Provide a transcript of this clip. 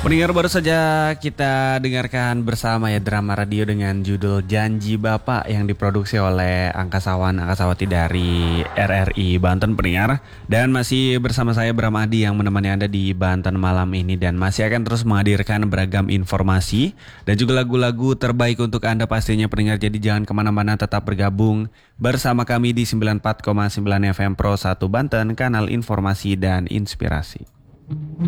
Pendengar, baru saja kita dengarkan bersama ya drama radio dengan judul Janji Bapak yang diproduksi oleh angkasawan angkasawati dari RRI Banten, pendengar. Dan masih bersama saya Bram Adi yang menemani Anda di Banten malam ini, dan masih akan terus menghadirkan beragam informasi dan juga lagu-lagu terbaik untuk Anda pastinya, pendengar. Jadi jangan kemana-mana, tetap bergabung bersama kami di 94,9 FM Pro 1 Banten, kanal informasi dan inspirasi.